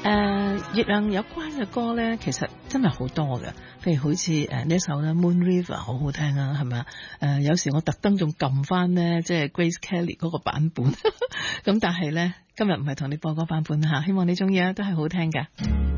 月亮有關嘅歌咧，其實真係好多嘅。譬如好似呢一首咧《Moon River》好好聽啊，係咪啊？有時我特登仲撳翻咧，即係 Grace Kelly 嗰個版本。咁但係咧，今日唔係同你播嗰個版本吓，希望你中意啊，都係好聽㗎。